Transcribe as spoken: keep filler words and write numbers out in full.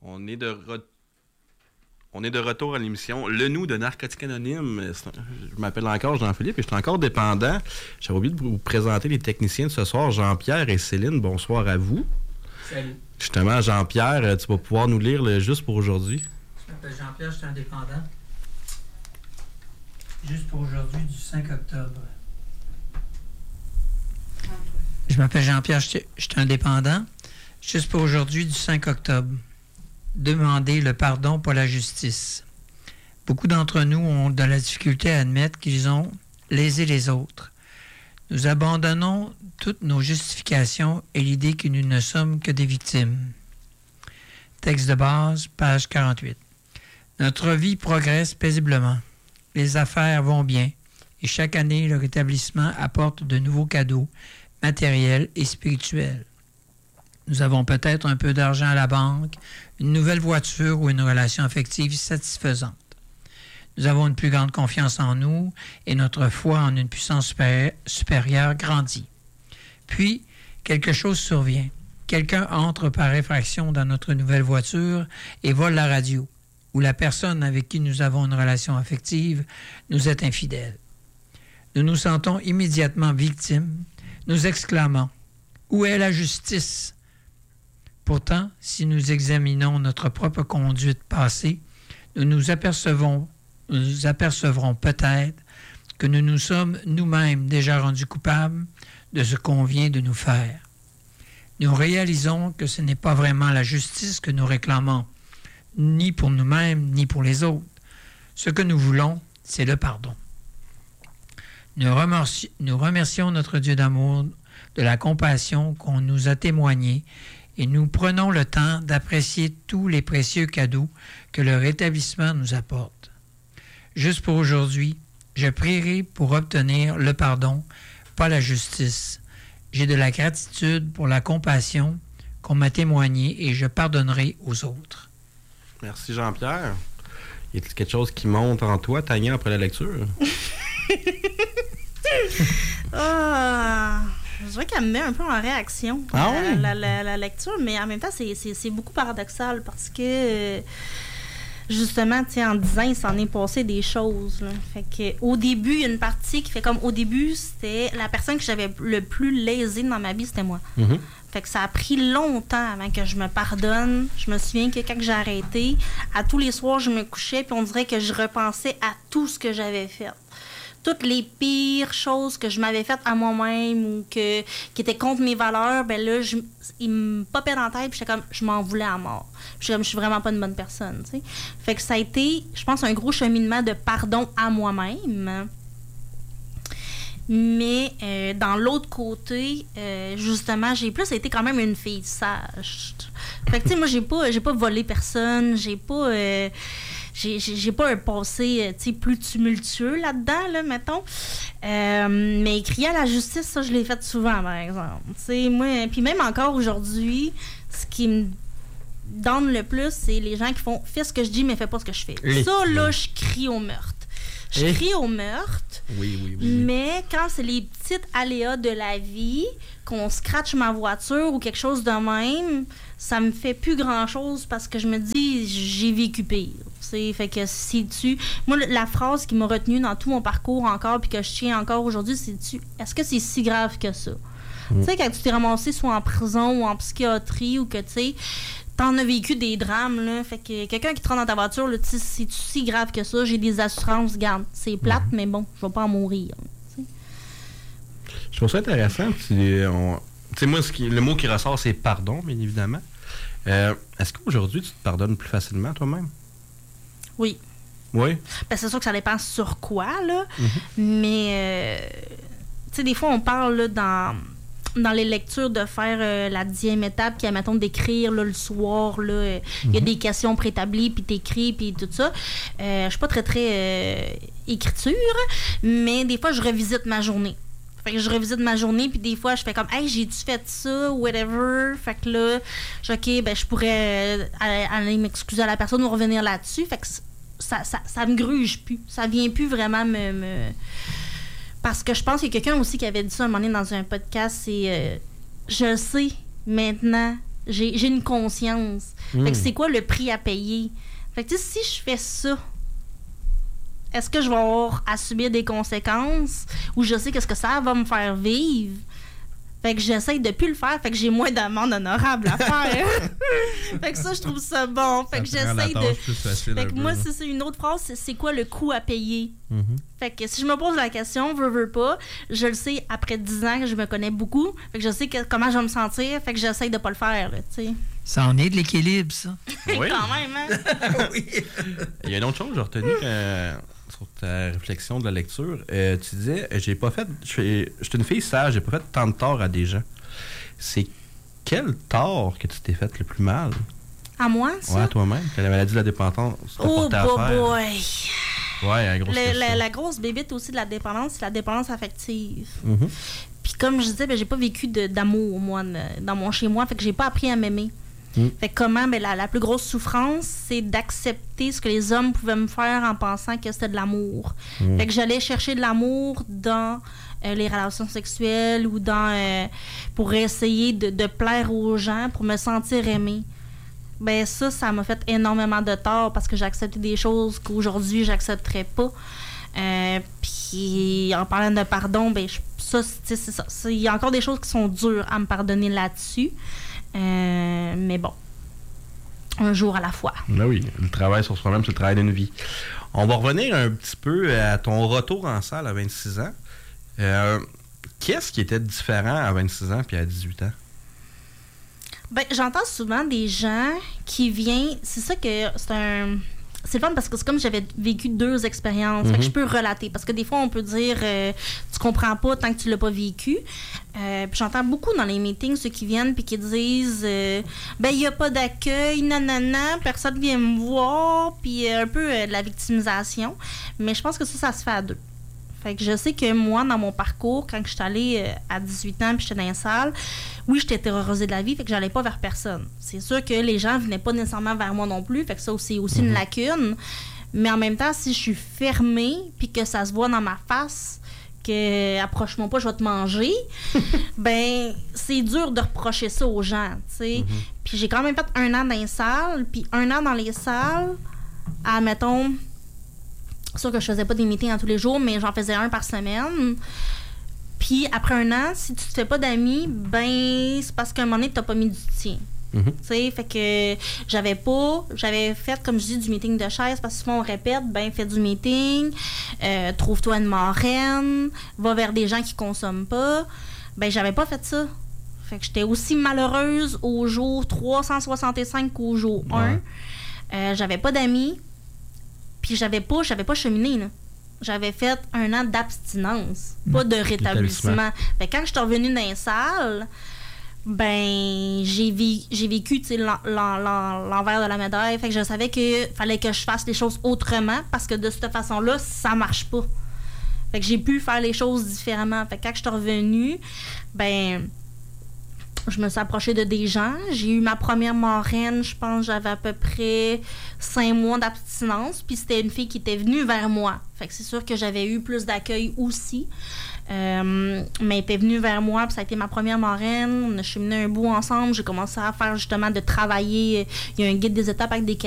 On est de re... on est de retour à l'émission Le Nous de Narcotiques Anonymes. Je m'appelle encore Jean-Philippe et je suis encore dépendant. J'avais oublié de vous présenter les techniciens de ce soir, Jean-Pierre et Céline. Bonsoir à vous. Salut. Justement, Jean-Pierre, tu vas pouvoir nous lire le Juste pour aujourd'hui. Je m'appelle Jean-Pierre, je suis indépendant. Juste pour aujourd'hui, du cinq octobre. Je m'appelle Jean-Pierre, je suis indépendant. Juste pour aujourd'hui, du cinq octobre. Demander le pardon pour la justice. Beaucoup d'entre nous ont de la difficulté à admettre qu'ils ont lésé les autres. Nous abandonnons toutes nos justifications et l'idée que nous ne sommes que des victimes. Texte de base, page quarante-huit. Notre vie progresse paisiblement. Les affaires vont bien et chaque année, le rétablissement apporte de nouveaux cadeaux matériels et spirituels. Nous avons peut-être un peu d'argent à la banque, une nouvelle voiture ou une relation affective satisfaisante. Nous avons une plus grande confiance en nous et notre foi en une puissance supérieure grandit. Puis, quelque chose survient. Quelqu'un entre par effraction dans notre nouvelle voiture et vole la radio, ou la personne avec qui nous avons une relation affective nous est infidèle. Nous nous sentons immédiatement victimes, nous exclamons « Où est la justice ?» Pourtant, si nous examinons notre propre conduite passée, nous nous apercevons, nous apercevrons peut-être que nous nous sommes nous-mêmes déjà rendus coupables de ce qu'on vient de nous faire. Nous réalisons que ce n'est pas vraiment la justice que nous réclamons, ni pour nous-mêmes, ni pour les autres. Ce que nous voulons, c'est le pardon. Nous remercions, nous remercions notre Dieu d'amour de la compassion qu'on nous a témoignée et nous prenons le temps d'apprécier tous les précieux cadeaux que le rétablissement nous apporte. Juste pour aujourd'hui, je prierai pour obtenir le pardon, pas la justice. J'ai de la gratitude pour la compassion qu'on m'a témoignée et je pardonnerai aux autres. Merci Jean-Pierre. Y a-t-il quelque chose qui monte en toi, Tania, après la lecture? Ah... Je dirais qu'elle me met un peu en réaction, ah la, oui? la, la, la lecture, mais en même temps, c'est, c'est, c'est beaucoup paradoxal parce que, justement, en dix ans, il s'en est passé des choses. Là. Fait que, au début, il y a une partie qui fait comme, au début, c'était la personne que j'avais le plus lésée dans ma vie, c'était moi. Mm-hmm. Fait que ça a pris longtemps avant que je me pardonne. Je me souviens que quand j'ai arrêté, à tous les soirs, je me couchais, puis on dirait que je repensais à tout ce que j'avais fait. Toutes les pires choses que je m'avais faites à moi-même ou que, qui étaient contre mes valeurs, ben là, je, ils me popaient dans la tête, puis j'étais comme, je m'en voulais à mort. Puis j'étais comme, je suis vraiment pas une bonne personne, tu sais. Fait que ça a été, je pense, un gros cheminement de pardon à moi-même. Mais euh, dans l'autre côté, euh, justement, j'ai plus été quand même une fille sage. Fait que, tu sais, moi, j'ai pas, j'ai pas volé personne, j'ai pas... Euh, J'ai, j'ai, j'ai pas un passé plus tumultueux là-dedans, là, mettons. Euh, mais crier à la justice, ça, je l'ai fait souvent, par exemple. T'sais, moi, puis même encore aujourd'hui, ce qui me donne le plus, c'est les gens qui font « fais ce que je dis, mais fais pas ce que je fais ». Ça, là, je crie au meurtre. Je Et... crie au meurtre, oui, oui, oui, mais quand c'est les petites aléas de la vie, qu'on scratche ma voiture ou quelque chose de même, ça me fait plus grand-chose parce que je me dis, j'ai vécu pire. T'sais, fait que si tu... Moi, la phrase qui m'a retenue dans tout mon parcours encore puis que je tiens encore aujourd'hui, c'est tu est-ce que c'est si grave que ça? Mm. Tu sais, quand tu t'es ramassé soit en prison ou en psychiatrie ou que, tu sais, t'en as vécu des drames, là. Fait que quelqu'un qui te rentre dans ta voiture, là, tu sais, c'est si grave que ça, j'ai des assurances, garde. C'est plate, mm. mais bon, je vais pas en mourir. T'sais. Je trouve ça intéressant. Tu sais, moi, ce qui, le mot qui ressort, c'est pardon, bien évidemment. Euh, est-ce qu'aujourd'hui, tu te pardonnes plus facilement toi-même? Oui. Oui? Ben, c'est sûr que ça dépend sur quoi, là. Mm-hmm. Mais, euh, tu sais, des fois, on parle, là, dans... dans les lectures de faire euh, la dixième étape qui est, mettons, d'écrire là, le soir. Il euh, mm-hmm. y a des questions préétablies, puis t'écris, puis tout ça. Euh, je suis pas très, très euh, écriture, mais des fois, je revisite ma journée. Fait que je revisite ma journée, puis des fois, je fais comme « Hey, j'ai-tu fait ça? » Whatever. Fait que là, je OK, ben je pourrais euh, aller, aller m'excuser à la personne ou revenir là-dessus. Fait que ça, ça, ça me gruge plus. Ça vient plus vraiment me... me... Parce que je pense qu'il y a quelqu'un aussi qui avait dit ça un moment donné dans un podcast, c'est euh, « Je sais maintenant J'ai, j'ai une conscience. Mm. Fait que c'est quoi le prix à payer? Fait que tu sais, si je fais ça, est-ce que je vais avoir à subir des conséquences ou je sais qu'est-ce que ça va me faire vivre? Fait que j'essaye de plus le faire, fait que j'ai moins d'amende honorable à faire. Fait que ça, je trouve ça bon. Fait Ça que te rend la j'essaye tâche de... plus facile Fait un que peu, moi, là. c'est ça, une autre phrase, c'est, c'est quoi le coût à payer? Mhm. Fait que si je me pose la question, veux, veux pas, je le sais après dix ans que je me connais beaucoup. Fait que je sais que, comment je vais me sentir, fait que j'essaye de pas le faire, là, tu sais. Ça en est de l'équilibre, ça. Oui. Quand même, hein? Oui. Il y a une autre chose que j'ai retenue euh, sur ta réflexion de la lecture. Euh, tu disais, j'ai pas fait. Je suis je suis une fille sage, j'ai pas fait tant de tort à des gens. C'est quel tort que tu t'es fait le plus mal? À moi, ça? Ouais, à toi-même. Que la maladie de la dépendance t'a Oh, porté à boy, faire. boy! Ouais, la grosse Le- question. la, la grosse bébite aussi de la dépendance, c'est la dépendance affective. Mhm. Puis comme je disais, ben, j'ai pas vécu de- d'amour, moi, ne- dans mon chez-moi. Fait que j'ai pas appris à m'aimer. Mm. Fait que comment, ben, la, la plus grosse souffrance, c'est d'accepter ce que les hommes pouvaient me faire en pensant que c'était de l'amour. Mm. Fait que j'allais chercher de l'amour dans euh, les relations sexuelles ou dans euh, pour essayer de, de plaire aux gens, pour me sentir aimée. Ben ça, ça m'a fait énormément de tort parce que j'ai accepté des choses qu'aujourd'hui, j'accepterais pas. Euh, Puis en parlant de pardon, ben je- ça, c'est c'est ça. C'est- Il y a encore des choses qui sont dures à me pardonner là-dessus. Euh, mais bon, un jour à la fois. Ben oui, le travail sur soi-même, c'est le travail d'une vie. On va revenir un petit peu à ton retour en salle à vingt-six ans. Euh, Qu'est-ce qui était différent à vingt-six ans puis à dix-huit ans? Ben, j'entends souvent des gens qui viennent. C'est ça que c'est un. C'est le fun parce que c'est comme j'avais vécu deux expériences. Fait que Mhm. je peux relater. Parce que des fois, on peut dire euh, tu comprends pas tant que tu l'as pas vécu. Euh, puis j'entends beaucoup dans les meetings ceux qui viennent puis qui disent euh, ben, il n'y a pas d'accueil, nanana, personne vient me voir. Puis euh, un peu euh, de la victimisation. Mais je pense que ça, ça se fait à deux. Fait que je sais que moi, dans mon parcours, quand je suis allée euh, à dix-huit ans puis j'étais dans une salle, oui, j'étais terrorisée de la vie, fait que j'allais pas vers personne. C'est sûr que les gens venaient pas nécessairement vers moi non plus, fait que ça c'est aussi une lacune. Mais en même temps, si je suis fermée puis que ça se voit dans ma face que approche-moi pas, je vais te manger, ben c'est dur de reprocher ça aux gens, tu sais. Puis j'ai quand même fait un an dans les salles, puis un an dans les salles, à mettons. C'est sûr que je faisais pas des meetings à tous les jours, mais j'en faisais un par semaine. Puis après un an, si tu te fais pas d'amis, ben c'est parce qu'à un moment donné, t'as pas mis du tien. Mhm. Tu sais, fait que j'avais pas, j'avais fait, comme je dis, du meeting de chaise, parce que souvent on répète, ben fais du meeting, euh, trouve-toi une marraine, va vers des gens qui consomment pas. Ben j'avais pas fait ça. Fait que j'étais aussi malheureuse au jour trois cent soixante-cinq qu'au jour un. Ouais. Euh, j'avais pas d'amis. Puis j'avais pas, j'avais pas cheminé, là. J'avais fait un an d'abstinence, pas de rétablissement. Fait que quand je suis revenue dans les salles, ben j'ai, vi- j'ai vécu, tu sais, l'en- l'en- l'en- l'envers de la médaille. Fait que je savais que fallait que je fasse les choses autrement parce que de cette façon-là, ça marche pas. Fait que j'ai pu faire les choses différemment. Fait que quand je suis revenue, ben je me suis approchée de des gens. J'ai eu ma première marraine, je pense j'avais à peu près cinq mois d'abstinence. Puis c'était une fille qui était venue vers moi. Fait que c'est sûr que j'avais eu plus d'accueil aussi. Euh, mais elle était venue vers moi, puis ça a été ma première marraine. On a cheminé un bout ensemble. J'ai commencé à faire justement de travailler. Il y a un guide des étapes avec des questions.